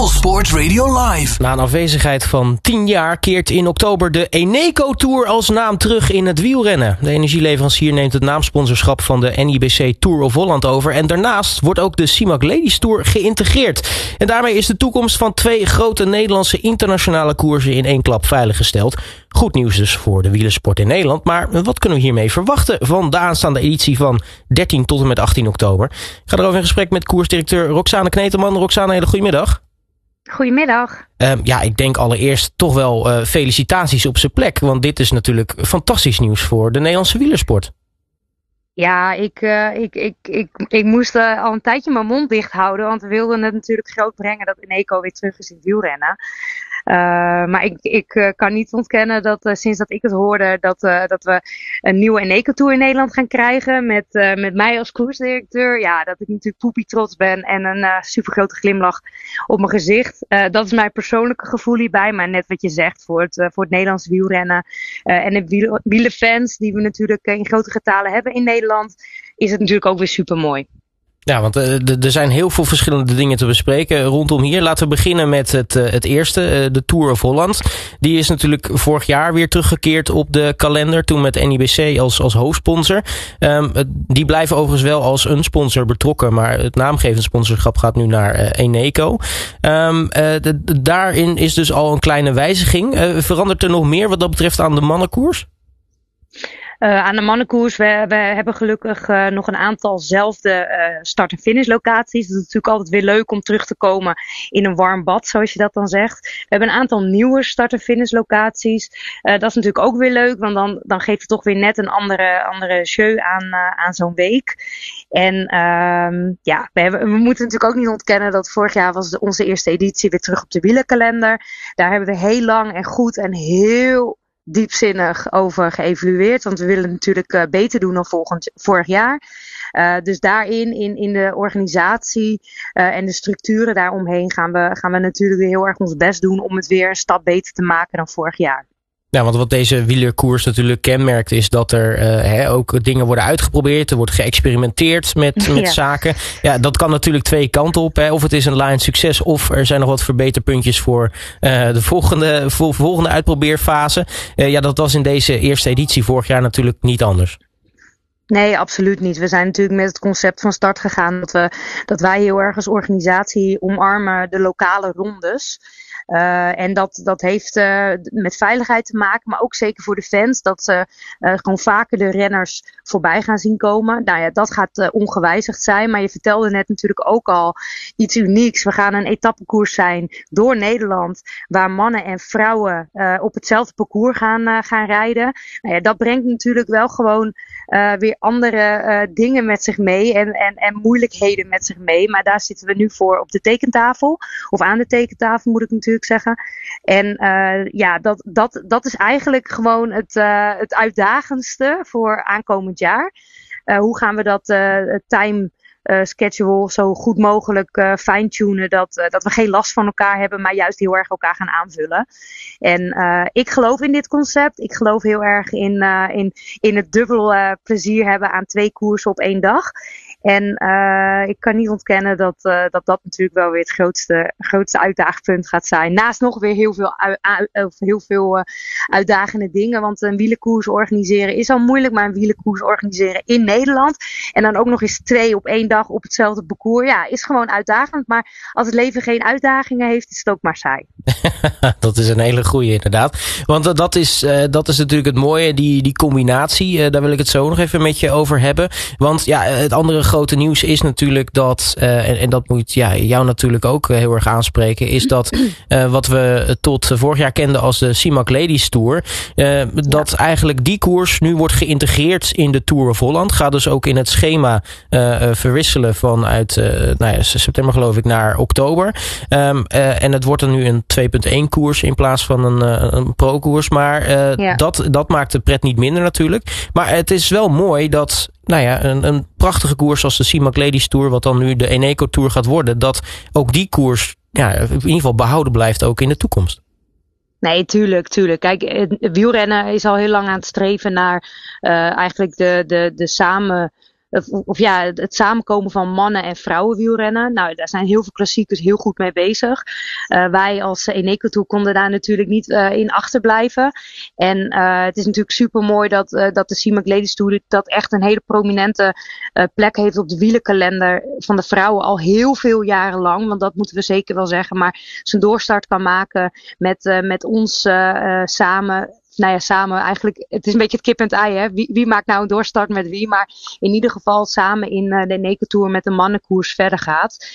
All Sport Radio Live. Na een afwezigheid van 10 jaar keert in oktober de Eneco Tour als naam terug in het wielrennen. De energieleverancier neemt het naamsponsorschap van de NIBC Tour of Holland over. En daarnaast wordt ook de CIMAC Ladies Tour geïntegreerd. En daarmee is de toekomst van 2 grote Nederlandse internationale koersen in één klap veiliggesteld. Goed nieuws dus voor de wielersport in Nederland. Maar wat kunnen we hiermee verwachten van de aanstaande editie van 13 tot en met 18 oktober? Ik ga erover in gesprek met koersdirecteur Roxane Kneteman. Roxane, hele goedemiddag. Goedemiddag. Ik denk allereerst toch wel felicitaties op zijn plek. Want dit is natuurlijk fantastisch nieuws voor de Nederlandse wielersport. Ja, ik moest al een tijdje mijn mond dicht houden. Want we wilden het natuurlijk groot brengen dat Eneco weer terug is in het wielrennen. Maar ik kan niet ontkennen dat sinds dat ik het hoorde dat we een nieuwe Eneco Tour in Nederland gaan krijgen met mij als koersdirecteur. Ja, dat ik natuurlijk poepie trots ben en een supergrote glimlach op mijn gezicht. Dat is mijn persoonlijke gevoel hierbij. Maar net wat je zegt voor het Nederlands wielrennen en de wielerfans die we natuurlijk in grote getalen hebben in Nederland, is het natuurlijk ook weer super mooi. Ja, want er zijn heel veel verschillende dingen te bespreken rondom hier. Laten we beginnen met het eerste, de Tour of Holland. Die is natuurlijk vorig jaar weer teruggekeerd op de kalender, toen met NIBC als hoofdsponsor. Die blijven overigens wel als een sponsor betrokken, maar het naamgevend sponsorschap gaat nu naar Eneco. Daarin is dus al een kleine wijziging. Verandert er nog meer wat dat betreft aan de mannenkoers? Aan de mannenkoers, we hebben gelukkig nog een aantal zelfde start- en finish locaties. Dat is natuurlijk altijd weer leuk om terug te komen in een warm bad, zoals je dat dan zegt. We hebben een aantal nieuwe start- en finish locaties. Dat is natuurlijk ook weer leuk, want dan geeft het toch weer net een andere jeu aan zo'n week. En we moeten natuurlijk ook niet ontkennen dat vorig jaar was onze eerste editie weer terug op de wielerkalender. Daar hebben we heel lang en goed en heel diepzinnig over geëvalueerd. Want we willen natuurlijk beter doen dan vorig jaar. Dus daarin, in de organisatie en de structuren daaromheen gaan we natuurlijk weer heel erg ons best doen om het weer een stap beter te maken dan vorig jaar. Ja, want wat deze wielerkoers natuurlijk kenmerkt is dat er ook dingen worden uitgeprobeerd. Er wordt geëxperimenteerd met zaken. Ja, dat kan natuurlijk 2 kanten op. Of het is een laaiend succes of er zijn nog wat verbeterpuntjes voor de volgende uitprobeerfase. Dat was in deze eerste editie vorig jaar natuurlijk niet anders. Nee, absoluut niet. We zijn natuurlijk met het concept van start gegaan dat wij heel erg als organisatie omarmen de lokale rondes. En dat heeft met veiligheid te maken, maar ook zeker voor de fans, dat ze gewoon vaker de renners voorbij gaan zien komen. Nou ja, dat gaat ongewijzigd zijn, maar je vertelde net natuurlijk ook al iets unieks. We gaan een etappekoers zijn door Nederland, waar mannen en vrouwen op hetzelfde parcours gaan rijden. Nou ja, dat brengt natuurlijk wel gewoon weer andere dingen met zich mee en moeilijkheden met zich mee. Maar daar zitten we nu voor op de tekentafel, of aan de tekentafel moet ik natuurlijk zeggen. En dat is eigenlijk gewoon het uitdagendste voor aankomend jaar. Hoe gaan we dat time schedule zo goed mogelijk fine-tunen dat we geen last van elkaar hebben, maar juist heel erg elkaar gaan aanvullen. En ik geloof in dit concept. Ik geloof heel erg in het dubbel plezier hebben aan 2 koersen op 1 dag. En ik kan niet ontkennen dat natuurlijk wel weer het grootste uitdagingspunt gaat zijn. Naast nog weer heel veel uitdagende dingen. Want een wielerkoers organiseren is al moeilijk. Maar een wielerkoers organiseren in Nederland. En dan ook nog eens 2 op 1 dag op hetzelfde parcours. Ja, is gewoon uitdagend. Maar als het leven geen uitdagingen heeft, is het ook maar saai. Dat is een hele goeie inderdaad. Want dat is natuurlijk het mooie, die combinatie. Daar wil ik het zo nog even met je over hebben. Want ja, het andere grote nieuws is natuurlijk dat, en dat moet jou natuurlijk ook heel erg aanspreken, is dat wat we tot vorig jaar kenden als de CIMAC Ladies Tour, dat eigenlijk die koers nu wordt geïntegreerd in de Tour of Holland. Gaat dus ook in het schema verwisselen vanuit september geloof ik naar oktober. En het wordt dan nu een 2.1 koers in plaats van een pro-koers. Maar dat maakt de pret niet minder natuurlijk. Maar het is wel mooi dat een prachtige koers als de CIMAC Ladies Tour, wat dan nu de Eneco Tour gaat worden, dat ook die koers in ieder geval behouden blijft ook in de toekomst. Nee, tuurlijk. Kijk, het wielrennen is al heel lang aan het streven naar eigenlijk de of ja, het samenkomen van mannen- en vrouwenwielrennen. Nou, daar zijn heel veel klassiekers heel goed mee bezig. Wij als Eneco Tour konden daar natuurlijk niet in achterblijven. En het is natuurlijk super mooi dat de CIMAC Ladies Tour dat echt een hele prominente plek heeft op de wielerkalender van de vrouwen al heel veel jaren lang. Want dat moeten we zeker wel zeggen. Maar zijn doorstart kan maken met ons samen. Nou ja, samen eigenlijk, het is een beetje het kip en het ei, hè. Wie maakt nou een doorstart met wie? Maar in ieder geval samen in de Eneco Tour met de mannenkoers verder gaat.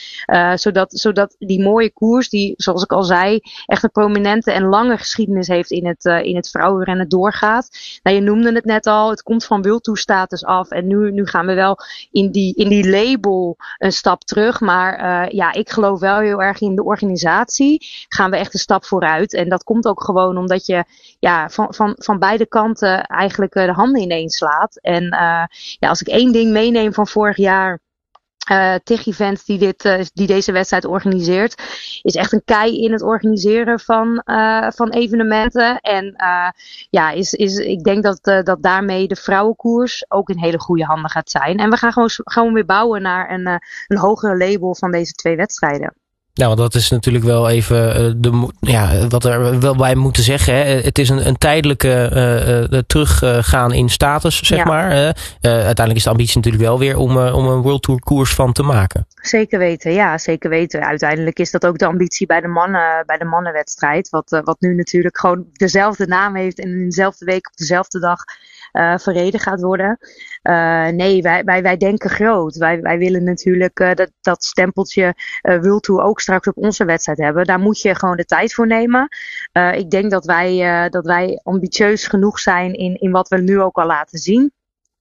Zodat die mooie koers, die, zoals ik al zei, echt een prominente en lange geschiedenis heeft in het vrouwenrennen doorgaat. Nou, je noemde het net al, het komt van World Tour status af. En nu gaan we wel in die label een stap terug. Maar ja, ik geloof wel heel erg in de organisatie. Gaan we echt een stap vooruit. En dat komt ook gewoon omdat je ja, van beide kanten eigenlijk de handen ineens slaat. En ja, als ik één ding meeneem van vorig jaar, TIG Events die deze wedstrijd organiseert, is echt een kei in het organiseren van evenementen. En ja, ik denk dat daarmee de vrouwenkoers ook in hele goede handen gaat zijn. En we gaan gewoon weer bouwen naar een hogere label van deze 2 wedstrijden. Nou, dat is natuurlijk wel even wat er wel bij moeten zeggen. Hè. Het is een tijdelijke teruggaan in status, zeg maar. Uiteindelijk is de ambitie natuurlijk wel weer om een World Tour koers van te maken. Zeker weten, ja, zeker weten. Uiteindelijk is dat ook de ambitie bij de mannenwedstrijd. Wat nu natuurlijk gewoon dezelfde naam heeft en in dezelfde week op dezelfde dag verreden gaat worden. Nee, wij denken groot. Wij willen natuurlijk dat stempeltje World Tour ook straks op onze wedstrijd hebben. Daar moet je gewoon de tijd voor nemen. Ik denk dat wij ambitieus genoeg zijn in wat we nu ook al laten zien.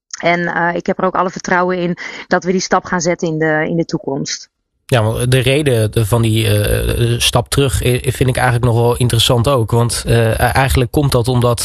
En ik heb er ook alle vertrouwen in dat we die stap gaan zetten in de toekomst. Ja, maar de reden van die stap terug vind ik eigenlijk nog wel interessant ook. Want eigenlijk komt dat omdat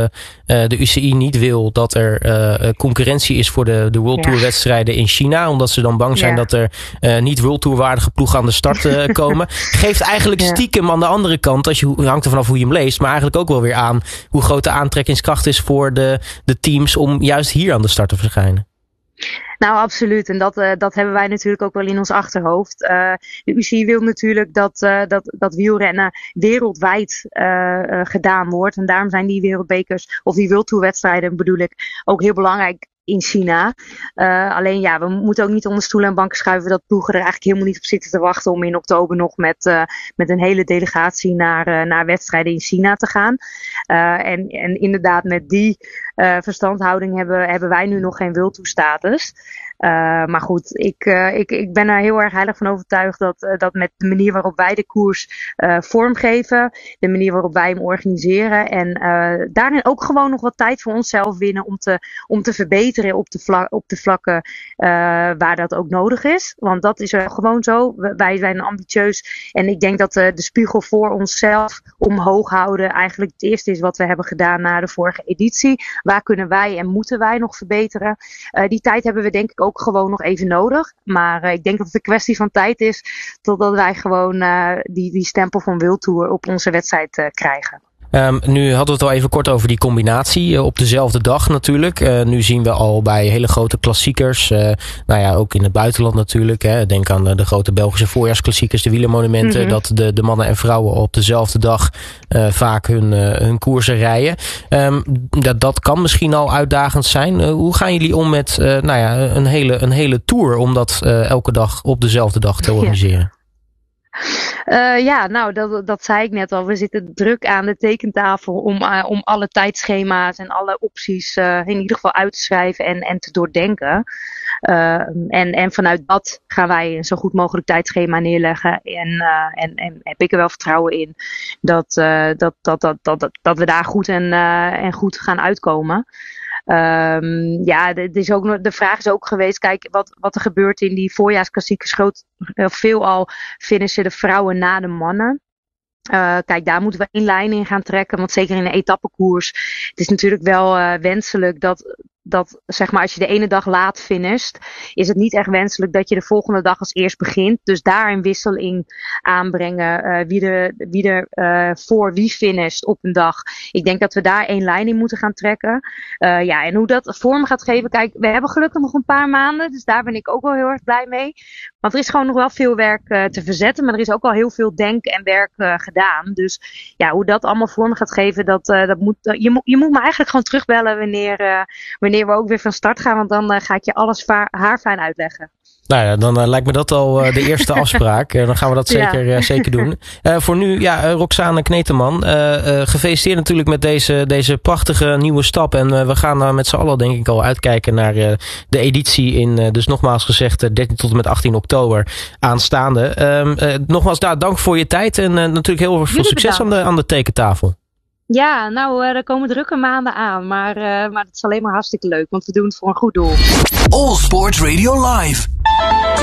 de UCI niet wil dat er concurrentie is voor de World Tour wedstrijden in China. Omdat ze dan bang zijn dat er niet World Tour waardige ploegen aan de start komen. Geeft eigenlijk stiekem aan de andere kant, hangt er vanaf hoe je hem leest, maar eigenlijk ook wel weer aan hoe groot de aantrekkingskracht is voor de teams om juist hier aan de start te verschijnen. Nou, absoluut. En dat hebben wij natuurlijk ook wel in ons achterhoofd. De UCI wil natuurlijk dat wielrennen wereldwijd gedaan wordt. En daarom zijn die wereldbekers, of die World Tour wedstrijden bedoel ik, ook heel belangrijk in China. Alleen ja, we moeten ook niet onder stoelen en banken schuiven dat ploegen er eigenlijk helemaal niet op zitten te wachten om in oktober nog met een hele delegatie naar wedstrijden in China te gaan. En inderdaad, met die verstandhouding hebben wij nu nog geen World Tour status. Maar goed, ik ben er heel erg heilig van overtuigd dat met de manier waarop wij de koers vormgeven, de manier waarop wij hem organiseren en daarin ook gewoon nog wat tijd voor onszelf winnen om te verbeteren op de vlakken waar dat ook nodig is. Want dat is er gewoon zo. Wij zijn ambitieus en ik denk dat de spiegel voor onszelf omhoog houden eigenlijk het eerste is wat we hebben gedaan na de vorige editie. Waar kunnen wij en moeten wij nog verbeteren? Die tijd hebben we denk ik ook gewoon nog even nodig. Maar ik denk dat het een kwestie van tijd is totdat wij gewoon die stempel van World Tour op onze wedstrijd krijgen. Nu hadden we het al even kort over die combinatie op dezelfde dag natuurlijk. Nu zien we al bij hele grote klassiekers, ook in het buitenland natuurlijk. Denk aan de grote Belgische voorjaarsklassiekers, de wielermonumenten, dat de mannen en vrouwen op dezelfde dag vaak hun koersen rijden. Dat kan misschien al uitdagend zijn. Hoe gaan jullie om met een hele tour om dat elke dag op dezelfde dag te organiseren? Dat zei ik net al. We zitten druk aan de tekentafel om alle tijdschema's en alle opties in ieder geval uit te schrijven en te doordenken. En vanuit dat gaan wij een zo goed mogelijk tijdschema neerleggen. En heb ik er wel vertrouwen in dat we daar goed en goed gaan uitkomen. De vraag is ook geweest, kijk, wat er gebeurt in die voorjaarsklassiekers. Veelal finishen de vrouwen na de mannen. Kijk, daar moeten we één lijn in gaan trekken. Want zeker in een etappekoers. Het is natuurlijk wel wenselijk zeg maar, als je de ene dag laat finisht, is het niet echt wenselijk dat je de volgende dag als eerst begint. Dus daar een wisseling aanbrengen. Wie er voor wie finisht op een dag. Ik denk dat we daar één lijn in moeten gaan trekken. En hoe dat vorm gaat geven. Kijk, we hebben gelukkig nog een paar maanden. Dus daar ben ik ook wel heel erg blij mee. Want er is gewoon nog wel veel werk te verzetten. Maar er is ook al heel veel denken en werk gedaan. Dus ja, hoe dat allemaal vorm gaat geven, dat moet. Je moet me eigenlijk gewoon terugbellen wanneer we ook weer van start gaan. Want dan ga ik je alles haarfijn uitleggen. Nou ja, dan lijkt me dat al de eerste afspraak. Dan gaan we dat zeker doen. Voor nu, Roxane Kneteman, gefeliciteerd natuurlijk met deze prachtige nieuwe stap. En we gaan met z'n allen denk ik al uitkijken naar de editie in, dus nogmaals gezegd, 13 tot en met 18 oktober aanstaande. Nogmaals, dank voor je tijd en natuurlijk heel veel succes aan de tekentafel. Ja, nou, er komen drukke maanden aan, maar het is alleen maar hartstikke leuk, want we doen het voor een goed doel. All Sports Radio Live.